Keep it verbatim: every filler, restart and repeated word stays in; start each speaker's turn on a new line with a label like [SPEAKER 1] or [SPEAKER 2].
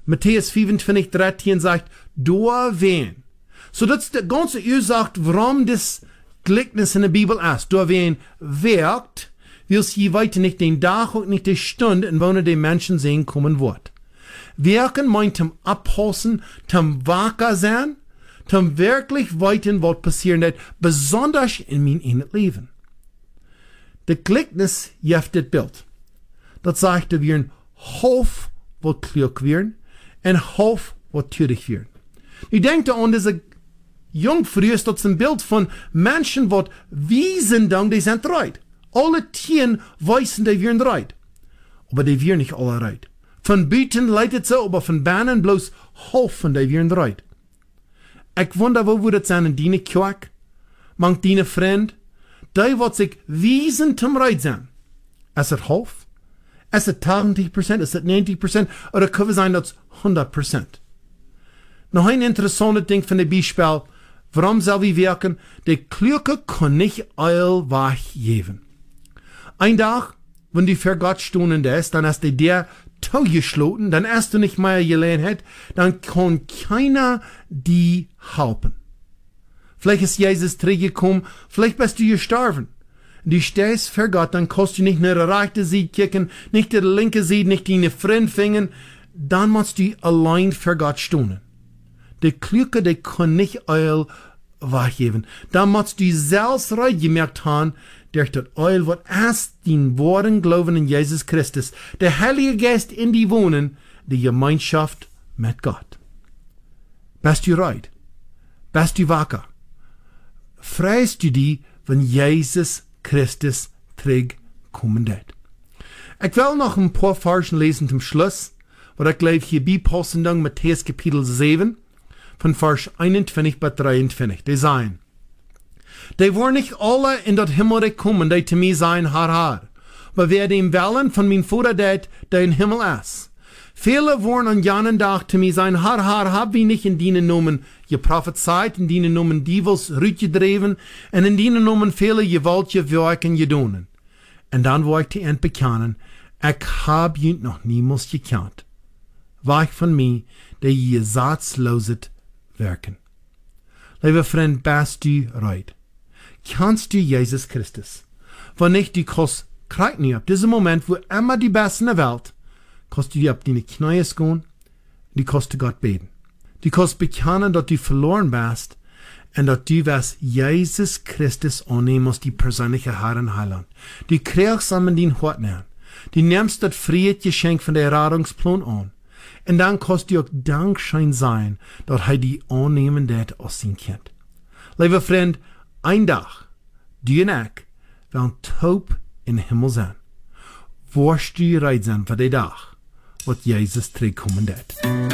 [SPEAKER 1] Matthäus vierundzwanzig, dreizehn sagt, door wen. So das ist die ganze Ursache, warum das Gleichnis in der Bibel ist. Door wen wirkt, willst je weiter nicht den Tag und nicht die Stunde, in wann die Menschen sehen kommen wird. Wirken meint zum Abholzen, zum wacker sein, zum wirklich weiten, was passieren wird, besonders in mein Leben. Der Gleichnis gibt das Bild. Das sagt, dass wir ein Hof, was klug werden, ein Hof, was tödlich werden. Ich denke an diese Jungfrau ist das ein Bild von Menschen, die wiesen dann, die sind reit. Alle Tieren weißen, die werden reit. Aber die werden nicht alle reit. Von Büten leitet sie, aber von Bahnen bloß Haufen, die werden reit. Ich wundere, wo würde es sein in deine Kirche? Manch deine Freund? Die wird sich wiesen zum Reit sein. Ist es Hof? Ist es achtzig Prozent? Ist es neunzig Prozent? Oder kann es sein, dass es hundert Prozent? Noch ein interessantes Ding von dem Beispiel. Warum soll wir wirken? Die Kluge kann nicht Eil weggeben. Ein Tag, wenn du für Gott stunden ist, dann hast du dir zugeschlossen, dann hast du nicht mehr Gelegenheit, dann kann keiner die helfen. Vielleicht ist Jesus zurückgekommen, vielleicht bist du gestorben. Du stehst für Gott, dann kannst du nicht nach der rechten Seite kicken, nicht der linke Seite, nicht deine Freunde finden, dann musst du allein für Gott stunden. Die Kluge, die kann nicht Eil weggeben. Da musst du selbst gemerkt haben, durch das Eil, was erst den Worten glauben in Jesus Christus, der Heilige Geist in die wohnen, die Gemeinschaft mit Gott. Bist du reit? Bist du wacker? Freust du dich, wenn Jesus Christus zurückkommen wird? Ich will noch ein paar Versen lesen zum Schluss, was ich gleich hier beipassen dann Matthäus Kapitel sieben, von Vers einundzwanzig bis dreiundzwanzig. Die sagen, die wollen nicht alle in das Himmel kommen, die zu mir sein, har, har. Aber wer dem Willen von mein Vater det, der im Himmel ist. Viele wollen an jenen Tag zu mir sein, har, har, hab ich nicht in deinen Namen geprophezeit, in deinen Namen Dievels rütgedreven, und in deinen Namen viele gewaltige Werke gedonen. Und dann wollte ich bekennen, ich hab ihn noch niemals gekannt. Weich von mir, der je satzloset werken. Lieber Freund, bist du reit? Kannst du Jesus Christus? Wenn nicht, du kannst krieg nicht ab diesem Moment, wo immer die Besten der Welt, kannst du dir auf deine Knie gehen, du kannst zu Gott beten. Du kannst bekennen, dass du verloren bist, und dass du was Jesus Christus annehmen musst, die persönliche Herr und Heiland. Du kriegst an den Hort nähern. Du nimmst das Friedgeschenk von der Erradungsplan an. Und dann kannst du auch Dankschein sein, dass er die annehmen wird aus sein Kind. Lieber Freund, ein Tag, du und ich, werden taub in den Himmel sein. Wirst du bereit sein für den Tag, was Jesus zurückkommen wird.